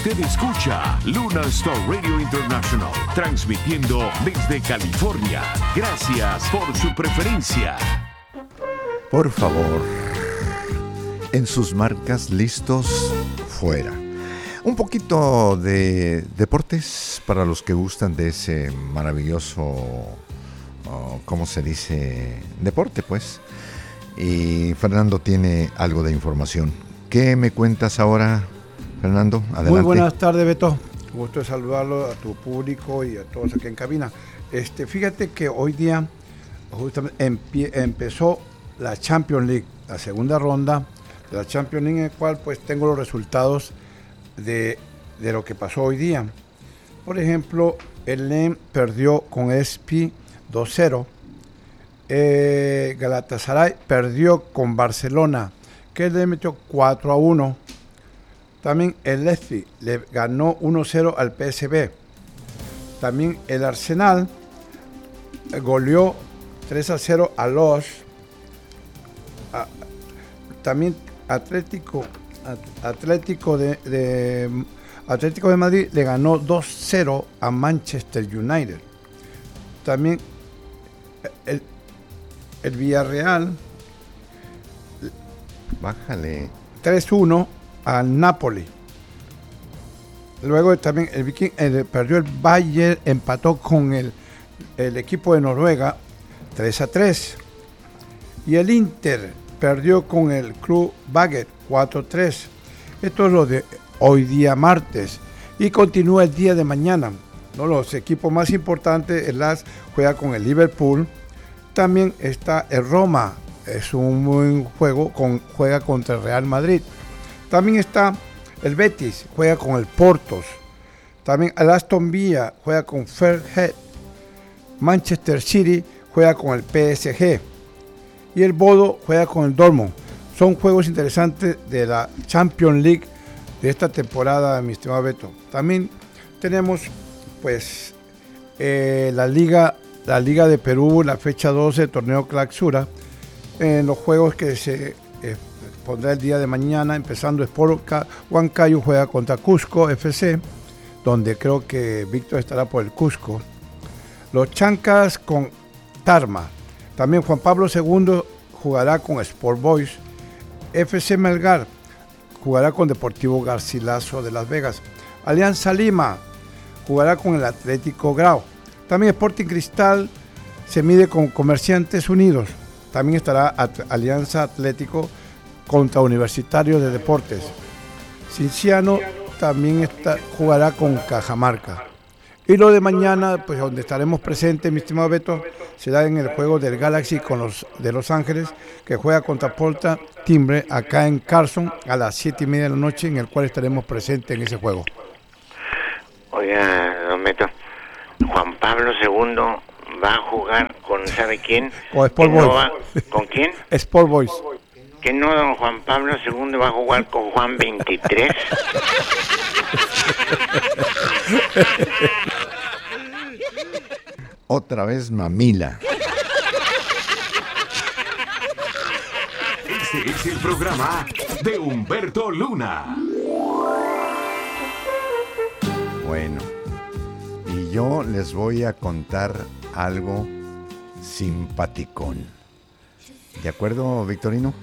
Usted escucha Luna Star Radio International, transmitiendo desde California. Gracias por su preferencia. Por favor, en sus marcas, listos, fuera. Un poquito de deportes para los que gustan de ese maravilloso, ¿cómo se dice? Deporte, pues. Y Fernando tiene algo de información. ¿Qué me cuentas ahora, Fernando? Adelante. Muy buenas tardes, Beto. Gusto de saludarlo a tu público y a todos aquí en cabina. Fíjate que hoy día justamente empezó la Champions League, la segunda ronda de la Champions League, en el cual pues tengo los resultados de lo que pasó hoy día. Por ejemplo, el Lens perdió con SP 2-0. Galatasaray perdió con Barcelona, que le metió 4-1. También el Leipzig le ganó 1-0 al PSV. También el Arsenal goleó 3-0 a los. También Atlético de Madrid le ganó 2-0 a Manchester United. También el Villarreal Bájale. 3-1 al Napoli. Luego también el Viking perdió el Bayern, empató con el equipo de Noruega 3-3. Y el Inter perdió con el Club Brugge 4-3. Esto es lo de hoy día martes. Y continúa el día de mañana. ¿No? Los equipos más importantes, el AS juega con el Liverpool. También está el Roma. Es un buen juego, juega contra el Real Madrid. También está el Betis, juega con el Portos. También el Aston Villa juega con Fairhead. Manchester City juega con el PSG. Y el Bodo juega con el Dortmund. Son juegos interesantes de la Champions League de esta temporada, mi estimado Beto. También tenemos pues la Liga de Perú, la fecha 12, torneo Clausura, en los juegos que se pondrá el día de mañana, empezando Sport Huancayo juega contra Cusco FC, donde creo que Víctor estará por el Cusco. Los Chancas con Tarma. También Juan Pablo II jugará con Sport Boys. FC Melgar jugará con Deportivo Garcilaso de Las Vegas. Alianza Lima jugará con el Atlético Grau. También Sporting Cristal se mide con Comerciantes Unidos. También estará Alianza Atlético contra Universitario de Deportes. Cinciano también jugará con Cajamarca. Y lo de mañana, pues donde estaremos presentes, mi estimado Beto, será en el juego del Galaxy con los de Los Ángeles, que juega contra Porta Timbre acá en Carson a las 7:30 de la noche, en el cual estaremos presentes en ese juego. Oiga, don Beto, Juan Pablo II va a jugar con, ¿sabe quién? Con Sport Boys. ¿Con quién? Sport Boys. ¿Que no don Juan Pablo II va a jugar con Juan 23? Otra vez mamila. Este es el programa de Humberto Luna. Bueno, y yo les voy a contar algo simpaticón. ¿De acuerdo, Victorino?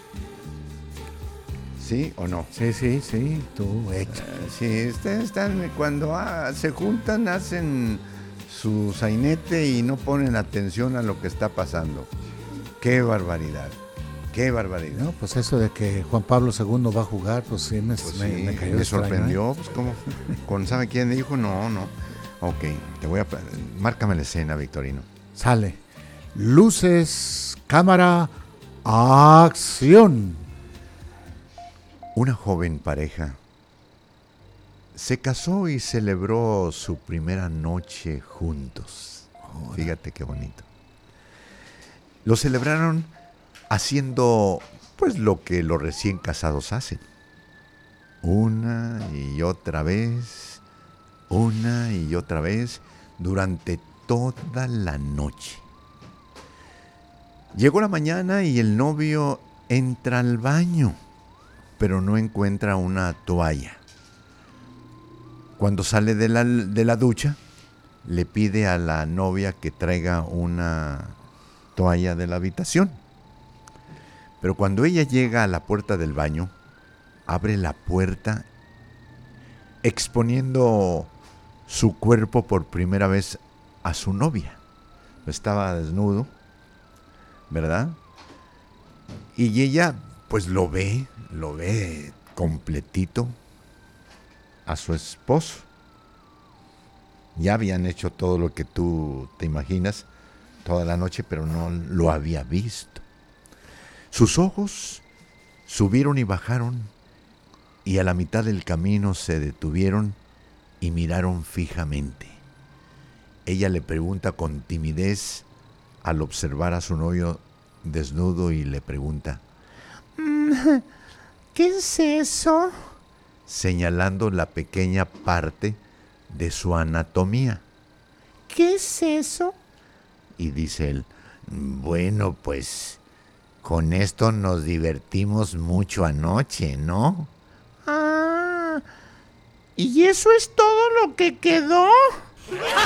¿Sí o no? Sí, tú hecho. Sí, están cuando se juntan, hacen su sainete y no ponen atención a lo que está pasando. ¡Qué barbaridad! ¡Qué barbaridad! No, pues eso de que Juan Pablo II va a jugar, pues sí, me cayó me extraño, sorprendió. Pues, ¿cómo? ¿Con sabe quién dijo? No. Ok, márcame la escena, Victorino. Sale. Luces, cámara, acción. Una joven pareja se casó y celebró su primera noche juntos. Fíjate qué bonito. Lo celebraron haciendo pues lo que los recién casados hacen. Una y otra vez durante toda la noche. Llegó la mañana y el novio entra al baño, pero no encuentra una toalla. Cuando sale de la ducha, le pide a la novia que traiga una toalla de la habitación. Pero cuando ella llega a la puerta del baño, abre la puerta exponiendo su cuerpo por primera vez a su novia. Estaba desnudo, ¿verdad? Y ella pues lo ve completito a su esposo. Ya habían hecho todo lo que tú te imaginas toda la noche, pero no lo había visto. Sus ojos subieron y bajaron, y a la mitad del camino se detuvieron y miraron fijamente. Ella le pregunta con timidez al observar a su novio desnudo y le pregunta: ¿qué es eso? Señalando la pequeña parte de su anatomía. ¿Qué es eso? Y dice él: bueno, pues con esto nos divertimos mucho anoche, ¿no? Ah, ¿y eso es todo lo que quedó?